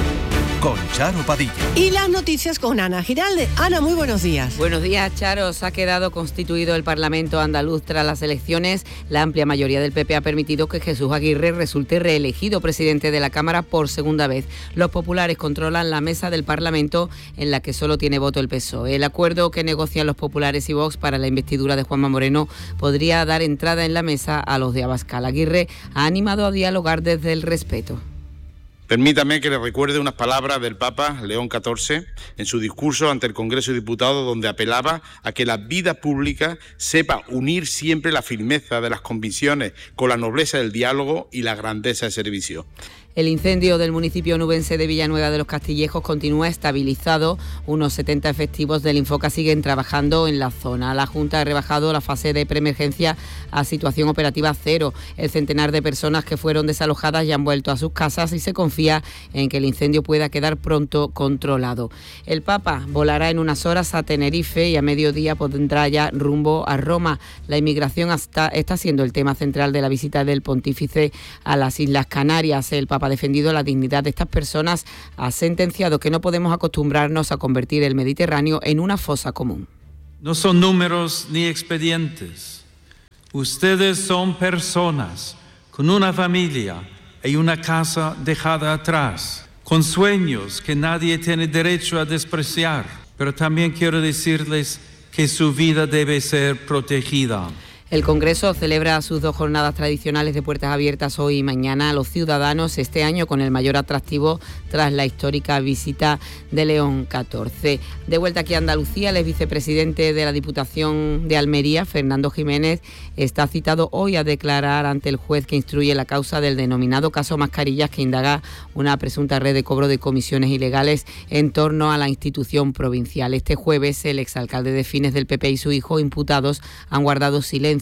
Con Charo Padilla. Y las noticias con Ana Giralde. Ana, muy buenos días. Buenos días, Charo. Se ha quedado constituido el Parlamento andaluz tras las elecciones. La amplia mayoría del P P ha permitido que Jesús Aguirre resulte reelegido presidente de la Cámara por segunda vez. Los populares controlan la mesa del Parlamento, en la que solo tiene voto el P S O E. El acuerdo que negocian los populares y Vox para la investidura de Juanma Moreno podría dar entrada en la mesa a los de Abascal. Aguirre ha animado a dialogar desde el respeto. Permítame que le recuerde unas palabras del Papa León catorce en su discurso ante el Congreso de Diputados, donde apelaba a que la vida pública sepa unir siempre la firmeza de las convicciones con la nobleza del diálogo y la grandeza del servicio. El incendio del municipio nubense de Villanueva de los Castillejos continúa estabilizado. Unos setenta efectivos del Infoca siguen trabajando en la zona. La Junta ha rebajado la fase de preemergencia a situación operativa cero. El centenar de personas que fueron desalojadas ya han vuelto a sus casas y se confía en que el incendio pueda quedar pronto controlado. El Papa volará en unas horas a Tenerife y a mediodía pondrá ya rumbo a Roma. La inmigración hasta está siendo el tema central de la visita del pontífice a las Islas Canarias. El Papa ha defendido la dignidad de estas personas, ha sentenciado que no podemos acostumbrarnos a convertir el Mediterráneo en una fosa común. No son números ni expedientes. Ustedes son personas con una familia y una casa dejada atrás, con sueños que nadie tiene derecho a despreciar, pero también quiero decirles que su vida debe ser protegida. El Congreso celebra sus dos jornadas tradicionales de puertas abiertas hoy y mañana a los ciudadanos, este año con el mayor atractivo tras la histórica visita de León catorce. De vuelta aquí a Andalucía, el ex vicepresidente de la Diputación de Almería, Fernando Jiménez, está citado hoy a declarar ante el juez que instruye la causa del denominado caso Mascarillas, que indaga una presunta red de cobro de comisiones ilegales en torno a la institución provincial. Este jueves, el exalcalde de Fines del P P y su hijo, imputados, han guardado silencio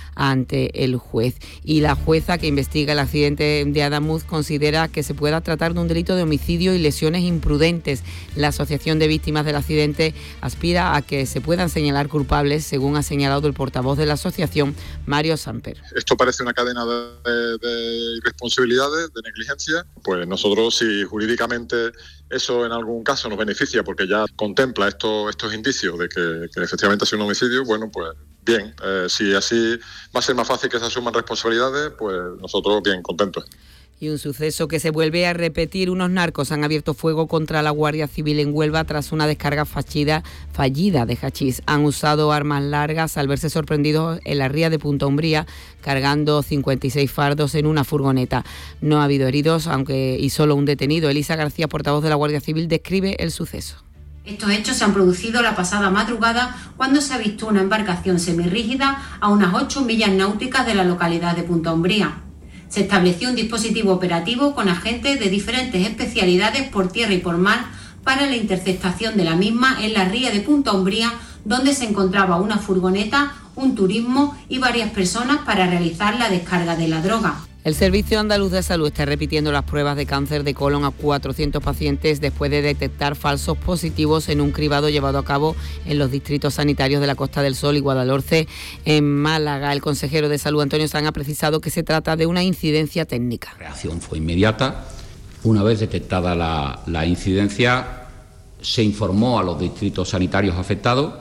ante el juez. Y la jueza que investiga el accidente de Adamuz considera que se pueda tratar de un delito de homicidio y lesiones imprudentes. La Asociación de Víctimas del Accidente aspira a que se puedan señalar culpables, según ha señalado el portavoz de la asociación, Mario Samper. Esto parece una cadena de, de irresponsabilidades, de negligencia. Pues nosotros, si jurídicamente eso en algún caso nos beneficia porque ya contempla esto, estos indicios de que, que efectivamente ha sido un homicidio, bueno, pues bien, eh, si así va a ser más fácil que se asuman responsabilidades, pues nosotros bien contentos. Y un suceso que se vuelve a repetir. Unos narcos han abierto fuego contra la Guardia Civil en Huelva tras una descarga fallida, fallida de hachís. Han usado armas largas al verse sorprendidos en la ría de Punta Umbría, cargando cincuenta y seis fardos en una furgoneta. No ha habido heridos, aunque y solo un detenido. Elisa García, portavoz de la Guardia Civil, describe el suceso. Estos hechos se han producido la pasada madrugada cuando se avistó una embarcación semirrígida a unas ocho millas náuticas de la localidad de Punta Umbría. Se estableció un dispositivo operativo con agentes de diferentes especialidades por tierra y por mar para la interceptación de la misma en la ría de Punta Umbría, donde se encontraba una furgoneta, un turismo y varias personas para realizar la descarga de la droga. El Servicio Andaluz de Salud está repitiendo las pruebas de cáncer de colon a cuatrocientos pacientes después de detectar falsos positivos en un cribado llevado a cabo en los distritos sanitarios de la Costa del Sol y Guadalhorce, en Málaga. El consejero de Salud, Antonio Sanz, ha precisado que se trata de una incidencia técnica. La reacción fue inmediata. Una vez detectada la, la incidencia, se informó a los distritos sanitarios afectados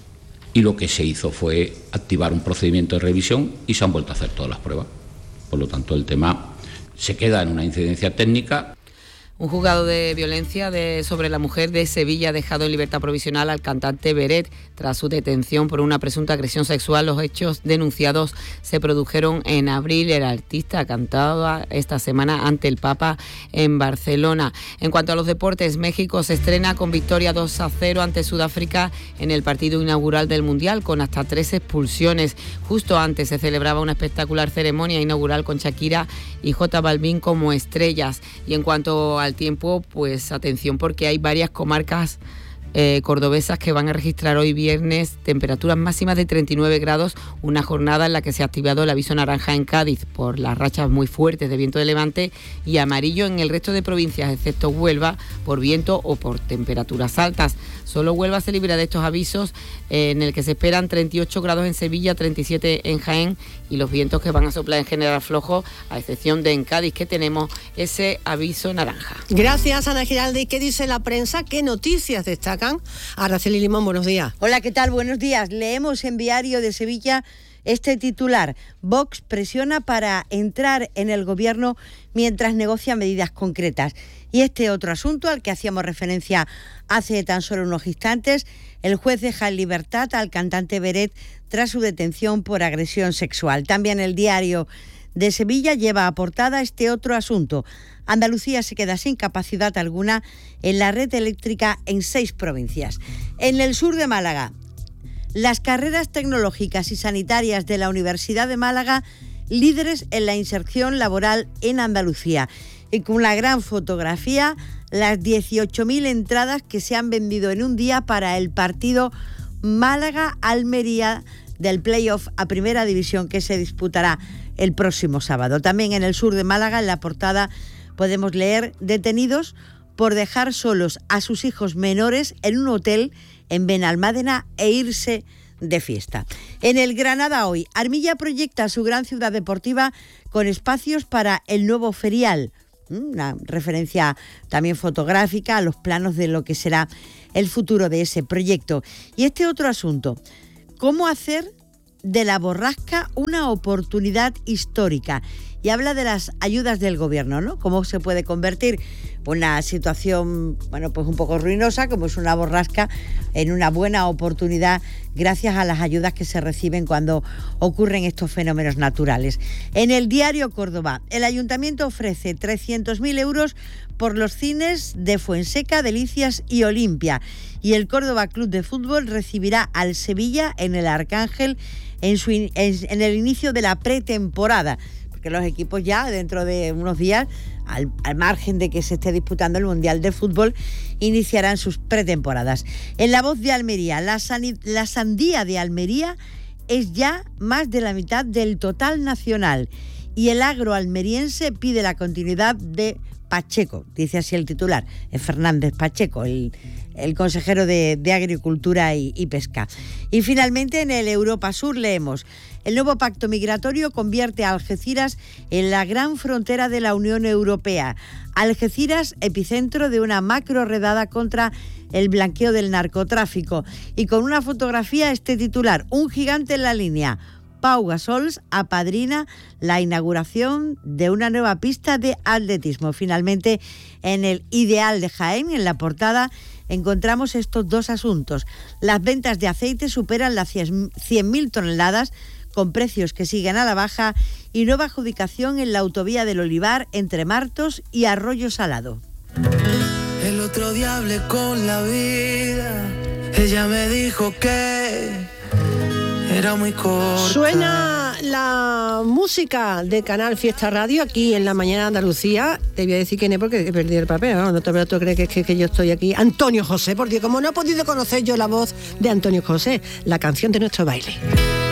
y lo que se hizo fue activar un procedimiento de revisión y se han vuelto a hacer todas las pruebas. Por lo tanto, el tema se queda en una incidencia técnica. Un juzgado de violencia de, sobre la mujer de Sevilla ha dejado en libertad provisional al cantante Beret tras su detención por una presunta agresión sexual. Los hechos denunciados se produjeron en abril. El artista cantaba esta semana ante el Papa en Barcelona. En cuanto a los deportes, México se estrena con victoria dos a cero ante Sudáfrica en el partido inaugural del Mundial, con hasta tres expulsiones. Justo antes se celebraba una espectacular ceremonia inaugural con Shakira y J Balvin como estrellas. Y en cuanto a al tiempo, pues atención, porque hay varias comarcas eh, cordobesas que van a registrar hoy viernes temperaturas máximas de treinta y nueve grados, una jornada en la que se ha activado el aviso naranja en Cádiz por las rachas muy fuertes de viento de levante y amarillo en el resto de provincias, excepto Huelva, por viento o por temperaturas altas. Solo Huelva se libra de estos avisos, eh, en el que se esperan treinta y ocho grados en Sevilla, treinta y siete en Jaén, y los vientos que van a soplar en general flojos, a excepción de en Cádiz, que tenemos ese aviso naranja. Gracias, Ana Giralde. ¿Y qué dice la prensa? ¿Qué noticias destacan? Araceli Limón, buenos días. Hola, ¿qué tal? Buenos días. Leemos en Diario de Sevilla este titular: Vox presiona para entrar en el gobierno mientras negocia medidas concretas. Y este otro asunto al que hacíamos referencia hace tan solo unos instantes: el juez deja en libertad al cantante Beret tras su detención por agresión sexual. También el Diario de Sevilla lleva a portada este otro asunto: Andalucía se queda sin capacidad alguna en la red eléctrica en seis provincias. En el sur de Málaga, las carreras tecnológicas y sanitarias de la Universidad de Málaga, líderes en la inserción laboral en Andalucía. Y con una gran fotografía, las dieciocho mil entradas que se han vendido en un día para el partido Málaga-Almería del playoff a Primera División, que se disputará el próximo sábado. También en el sur de Málaga, en la portada, podemos leer: detenidos por dejar solos a sus hijos menores en un hotel en Benalmádena e irse de fiesta. En el Granada hoy, Armilla proyecta su gran ciudad deportiva con espacios para el nuevo ferial. Una referencia también fotográfica a los planos de lo que será el futuro de ese proyecto. Y este otro asunto: ¿cómo hacer de la borrasca una oportunidad histórica? Y habla de las ayudas del gobierno, ¿no? Cómo se puede convertir una situación, bueno, pues un poco ruinosa, como es una borrasca, en una buena oportunidad gracias a las ayudas que se reciben cuando ocurren estos fenómenos naturales. En el Diario Córdoba, el Ayuntamiento ofrece trescientos mil euros por los cines de Fuenseca, Delicias y Olimpia. Y el Córdoba Club de Fútbol recibirá al Sevilla en el Arcángel en, su in- en el inicio de la pretemporada, porque los equipos ya dentro de unos días, al, al margen de que se esté disputando el Mundial de Fútbol, iniciarán sus pretemporadas. En La Voz de Almería, la, san- la sandía de Almería es ya más de la mitad del total nacional, y el agro almeriense pide la continuidad de Pacheco, dice así el titular, es Fernández Pacheco, el, el consejero de, de Agricultura y, y Pesca. Y finalmente en el Europa Sur leemos: el nuevo pacto migratorio convierte a Algeciras en la gran frontera de la Unión Europea. Algeciras, epicentro de una macro redada contra el blanqueo del narcotráfico. Y con una fotografía, este titular: un gigante en la línea. Pau Gasol apadrina la inauguración de una nueva pista de atletismo. Finalmente, en el Ideal de Jaén, en la portada, encontramos estos dos asuntos. Las ventas de aceite superan las cien mil toneladas, con precios que siguen a la baja, y nueva adjudicación en la autovía del Olivar entre Martos y Arroyo Salado. El otro día hablé con la vida, ella me dijo que era muy corta. Suena la música de Canal Fiesta Radio aquí en la mañana de Andalucía. Te voy a decir quién es porque he perdido el papel, ¿no? No te veo, tú crees que, es que, que yo estoy aquí. Antonio José, porque como no he podido conocer yo la voz de Antonio José, la canción de nuestro baile.